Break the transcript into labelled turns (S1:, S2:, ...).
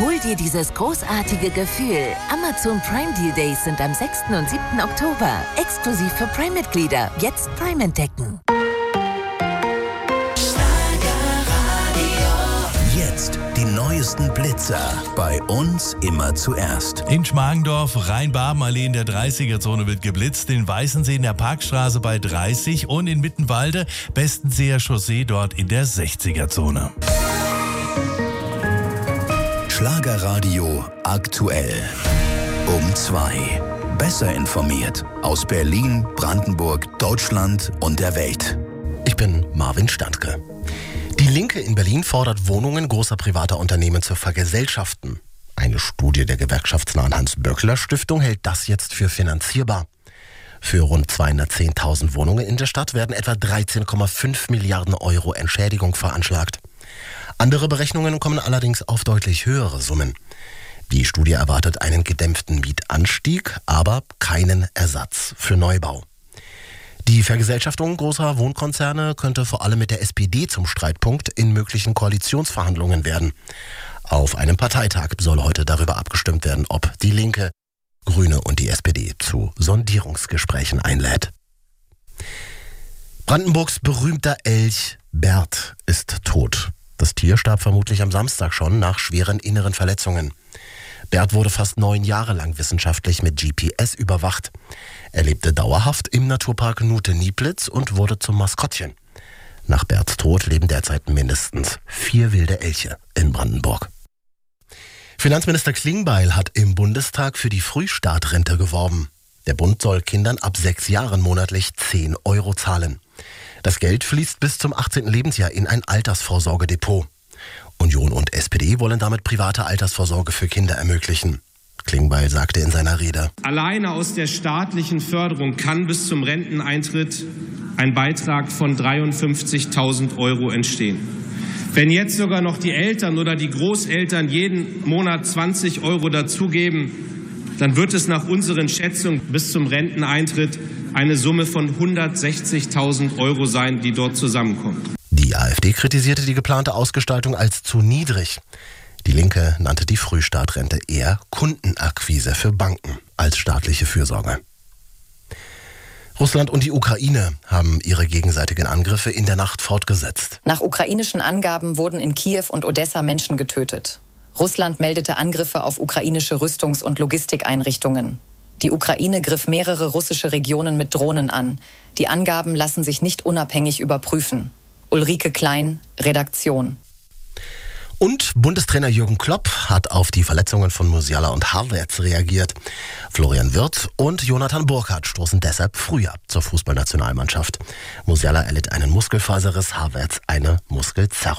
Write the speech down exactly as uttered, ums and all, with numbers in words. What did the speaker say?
S1: Hol dir dieses großartige Gefühl. Amazon Prime Deal Days sind am sechsten und siebten Oktober. Exklusiv für Prime-Mitglieder. Jetzt Prime entdecken.
S2: Jetzt die neuesten Blitzer. Bei uns immer zuerst.
S3: In Schmargendorf, Rhein-Baben-Allee in der dreißiger-Zone wird geblitzt. In Weißensee in der Parkstraße bei dreißig und in Mittenwalde, Bestenseer Chaussee dort in der sechziger-Zone.
S2: Schlagerradio aktuell. Um zwei. Besser informiert. Aus Berlin, Brandenburg, Deutschland und der Welt.
S4: Ich bin Marvin Standke. Die Linke in Berlin fordert Wohnungen großer privater Unternehmen zu vergesellschaften. Eine Studie der gewerkschaftsnahen Hans-Böckler-Stiftung hält das jetzt für finanzierbar. Für rund zweihundertzehntausend Wohnungen in der Stadt werden etwa dreizehn Komma fünf Milliarden Euro Entschädigung veranschlagt. Andere Berechnungen kommen allerdings auf deutlich höhere Summen. Die Studie erwartet einen gedämpften Mietanstieg, aber keinen Ersatz für Neubau. Die Vergesellschaftung großer Wohnkonzerne könnte vor allem mit der S P D zum Streitpunkt in möglichen Koalitionsverhandlungen werden. Auf einem Parteitag soll heute darüber abgestimmt werden, ob die Linke, Grüne und die S P D zu Sondierungsgesprächen einlädt. Brandenburgs berühmter Elch Bert ist tot. Das Tier starb vermutlich am Samstag schon nach schweren inneren Verletzungen. Bert wurde fast neun Jahre lang wissenschaftlich mit G P S überwacht. Er lebte dauerhaft im Naturpark Nute-Nieplitz und wurde zum Maskottchen. Nach Berts Tod leben derzeit mindestens vier wilde Elche in Brandenburg. Finanzminister Klingbeil hat im Bundestag für die Frühstartrente geworben. Der Bund soll Kindern ab sechs Jahren monatlich zehn Euro zahlen. Das Geld fließt bis zum achtzehnten Lebensjahr in ein Altersvorsorgedepot. Union und S P D wollen damit private Altersvorsorge für Kinder ermöglichen. Klingbeil sagte in seiner Rede:
S5: Alleine aus der staatlichen Förderung kann bis zum Renteneintritt ein Beitrag von dreiundfünfzigtausend Euro entstehen. Wenn jetzt sogar noch die Eltern oder die Großeltern jeden Monat zwanzig Euro dazugeben, dann wird es nach unseren Schätzungen bis zum Renteneintritt eine Summe von hundertsechzigtausend Euro sein, die dort zusammenkommt.
S4: Die AfD kritisierte die geplante Ausgestaltung als zu niedrig. Die Linke nannte die Frühstartrente eher Kundenakquise für Banken als staatliche Fürsorge. Russland und die Ukraine haben ihre gegenseitigen Angriffe in der Nacht fortgesetzt.
S6: Nach ukrainischen Angaben wurden in Kiew und Odessa Menschen getötet. Russland meldete Angriffe auf ukrainische Rüstungs- und Logistikeinrichtungen. Die Ukraine griff mehrere russische Regionen mit Drohnen an. Die Angaben lassen sich nicht unabhängig überprüfen. Ulrike Klein, Redaktion.
S4: Und Bundestrainer Jürgen Klopp hat auf die Verletzungen von Musiala und Havertz reagiert. Florian Wirtz und Jonathan Burkhardt stoßen deshalb früher zur Fußballnationalmannschaft. Musiala erlitt einen Muskelfaserriss, Havertz eine Muskelzerrung.